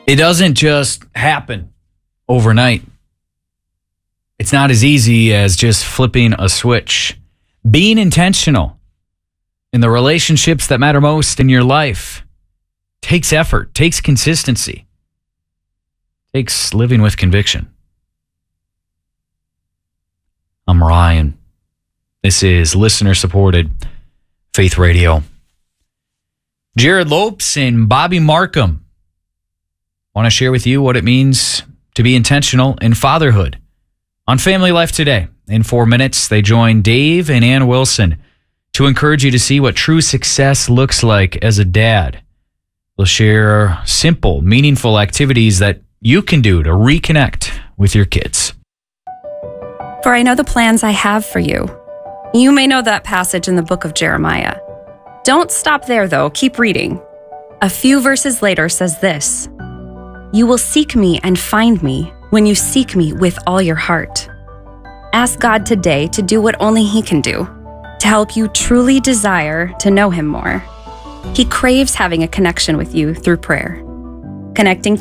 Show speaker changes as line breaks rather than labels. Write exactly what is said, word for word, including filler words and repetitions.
It doesn't just happen overnight. It's not as easy as just flipping a switch. Being intentional in the relationships that matter most in your life takes effort, takes consistency, takes living with conviction. I'm Ryan. This is listener-supported Faith Radio. Jared Lopes and Bobby Markham want to share with you what it means to be intentional in fatherhood on Family Life Today. In four minutes, they join Dave and Ann Wilson to encourage you to see what true success looks like as a dad. They'll share simple, meaningful activities that you can do to reconnect with your kids.
For I know the plans I have for you. You may know that passage in the book of Jeremiah. Don't stop there, though. Keep reading. A few verses later says this: "You will seek me and find me when you seek me with all your heart." Ask God today to do what only He can do, to help you truly desire to know Him more. He craves having a connection with you through prayer. Connecting